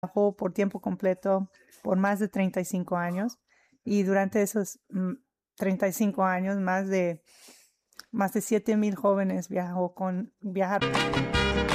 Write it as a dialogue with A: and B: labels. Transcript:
A: trabajó por tiempo completo por más de 35 años y durante esos 35 años más de 7,000 jóvenes viajaron